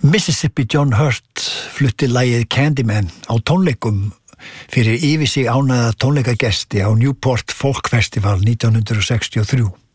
Mississippi John Hurt flutti lagið Candyman á tónleikum fyrir yfir sig ánægða tónleikagesti á Newport Folk Festival 1963.